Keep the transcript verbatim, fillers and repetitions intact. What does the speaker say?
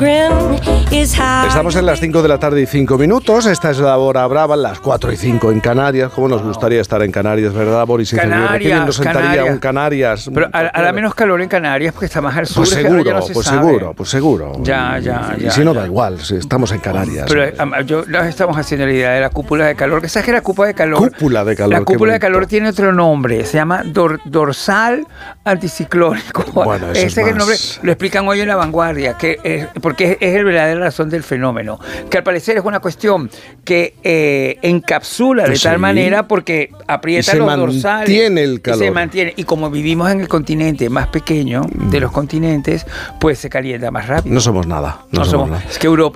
Estamos en las cinco de la tarde y cinco minutos. Esta es la hora brava, las cuatro y cinco en Canarias. ¿Cómo nos gustaría estar en Canarias, verdad, Boris? Canarias, ¿Qué bien nos sentaría Canarias. un Canarias? Pero hará menos calor en Canarias porque está más al sur. Pues seguro, ya no se pues sabe. seguro, pues seguro. Ya, ya, Y ya. si no, ya. da igual, si estamos en Canarias. Pero eh, yo nos estamos haciendo la idea de la cúpula de calor. ¿Qué sabes que la cúpula de calor? Cúpula de calor. La qué cúpula de bonito. calor tiene otro nombre. Se llama dor- dorsal anticiclónico. Bueno, eso Ese es es el más- nombre. Lo explican hoy en La Vanguardia, que es, porque es, es el verdadera razón del fenómeno. Que al parecer es una cuestión que eh, encapsula de Sí. tal manera porque Y aprieta se los mantiene dorsales. el calor. Y se mantiene. Y como vivimos en el continente más pequeño de los continentes, pues se calienta más rápido. No somos nada. No, No somos somos- nada. Es que Europa